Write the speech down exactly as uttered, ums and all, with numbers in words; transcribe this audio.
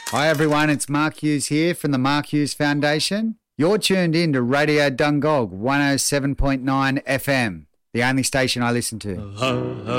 Hi everyone, it's Mark Hughes here from the Mark Hughes Foundation. You're tuned in to Radio Dungog one oh seven point nine F M, the only station I listen to.